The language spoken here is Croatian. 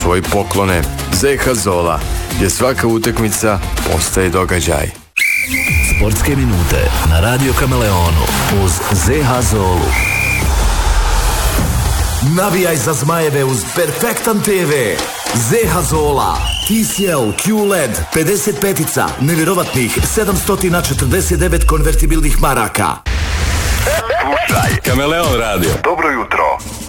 svoje poklone. ZH Zola, gdje svaka utakmica postaje događaj. Sportske minute na Radio Kameleonu uz ZH Zolu. Navijaj za Zmajeve uz Perfektan TV. ZH Zola, TCL, QLED, 55-ica, nevjerovatnih 749 konvertibilnih maraka. Slušaj, Kameleon Radio. Dobro jutro.